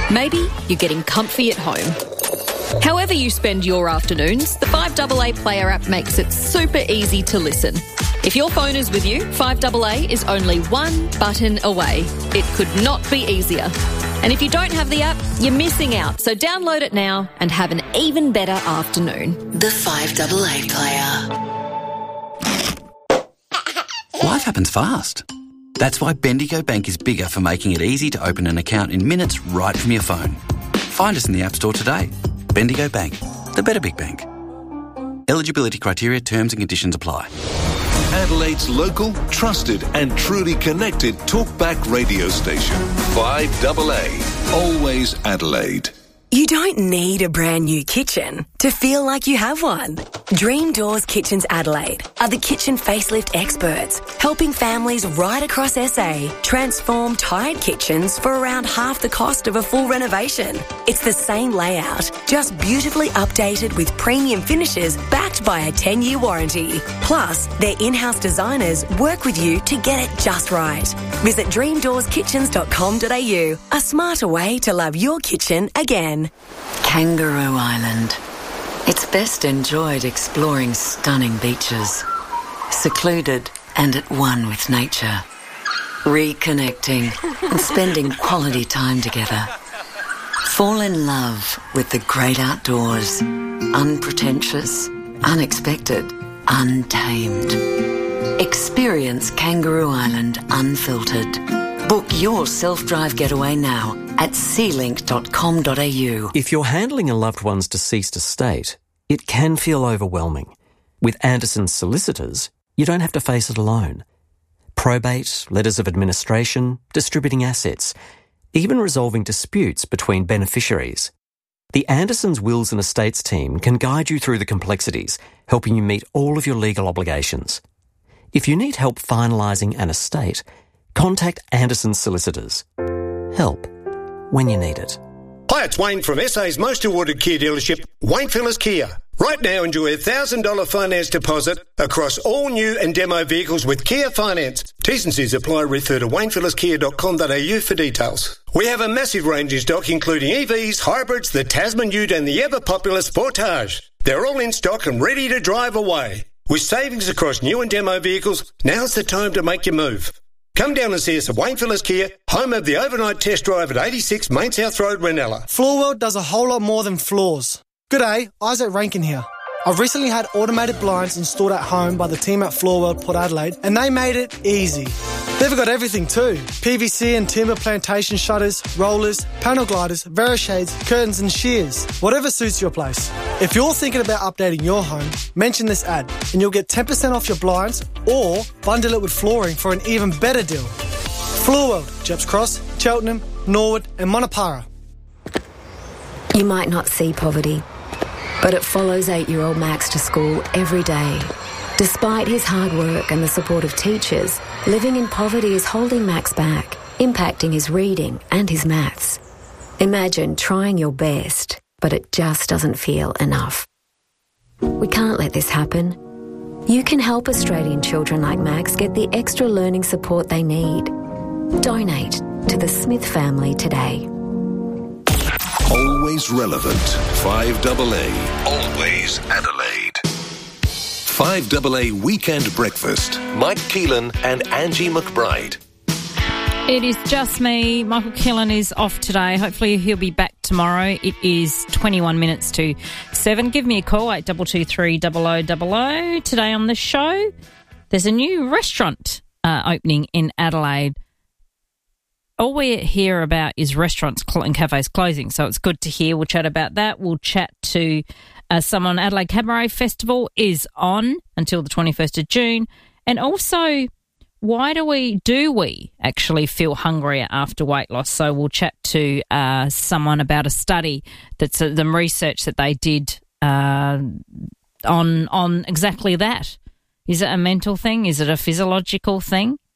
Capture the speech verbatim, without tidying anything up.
Maybe you're getting comfy at home. However you spend your afternoons, the five A A Player app makes it super easy to listen. If your phone is with you, five A A is only one button away. It could not be easier. And if you don't have the app, you're missing out. So download it now and have an even better afternoon. The five A A Player. Life happens fast. That's why Bendigo Bank is bigger for making it easy to open an account in minutes right from your phone. Find us in the App Store today. Bendigo Bank, the better big bank. Eligibility criteria, terms and conditions apply. Adelaide's local, trusted and truly connected talkback radio station. five A A. Always Adelaide. You don't need a brand new kitchen to feel like you have one. Dream Doors Kitchens Adelaide are the kitchen facelift experts, helping families right across S A transform tired kitchens for around half the cost of a full renovation. It's the same layout, just beautifully updated with premium finishes backed by a ten-year warranty. Plus, their in-house designers work with you to get it just right. Visit dream doors kitchens dot com dot a u, a smarter way to love your kitchen again. Kangaroo Island. It's best enjoyed exploring stunning beaches, secluded and at one with nature, reconnecting and spending quality time together. Fall in love with the great outdoors, unpretentious, unexpected, untamed. Experience Kangaroo Island unfiltered. Book your self-drive getaway now at sea link dot com dot a u. If you're handling a loved one's deceased estate, it can feel overwhelming. With Anderson's solicitors, you don't have to face it alone. Probate, letters of administration, distributing assets, even resolving disputes between beneficiaries. The Anderson's Wills and Estates team can guide you through the complexities, helping you meet all of your legal obligations. If you need help finalising an estate, contact Anderson's solicitors. Help when you need it. Hi, it's Wayne from S A's most awarded Kia dealership, Wayne Phillips Kia. Right now, enjoy a one thousand dollars finance deposit across all new and demo vehicles with Kia Finance. T's and C's apply. Refer to wayne phillips kia dot com dot a u for details. We have a massive range in stock, including E Vs, hybrids, the Tasman Ute and the ever-popular Sportage. They're all in stock and ready to drive away. With savings across new and demo vehicles, now's the time to make your move. Come down and see us at Wayne Phillips Kia, home of the overnight test drive at eighty-six Main South Road, Ranella. Floorworld does a whole lot more than floors. G'day, Isaac Rankin here. I've recently had automated blinds installed at home by the team at Floorworld Port Adelaide, and they made it easy. They've got everything too. P V C and timber plantation shutters, rollers, panel gliders, Verishades, curtains and shears. Whatever suits your place. If you're thinking about updating your home, mention this ad and you'll get ten percent off your blinds or bundle it with flooring for an even better deal. Floorworld, Jeps Cross, Cheltenham, Norwood and Monopara. You might not see poverty, but it follows eight-year-old Max to school every day. Despite his hard work and the support of teachers, living in poverty is holding Max back, impacting his reading and his maths. Imagine trying your best, but it just doesn't feel enough. We can't let this happen. You can help Australian children like Max get the extra learning support they need. Donate to the Smith family today. Always relevant. five A A. Always Adelaide. five A A Weekend Breakfast. Mike Keelan and Angie McBride. It is just me. Michael Keelan is off today. Hopefully he'll be back tomorrow. It is twenty-one minutes to seven. Give me a call, eight two two three zero zero zero zero. Today on the show, there's a new restaurant uh, opening in Adelaide. All we hear about is restaurants and cafes closing, so it's good to hear. We'll chat about that. We'll chat to uh, someone. Adelaide Cabaret Festival is on until the twenty-first of June. And also, why do we, do we actually feel hungrier after weight loss? So we'll chat to uh, someone about a study, that's uh, the research that they did uh, on on exactly that. Is it a mental thing? Is it a physiological thing?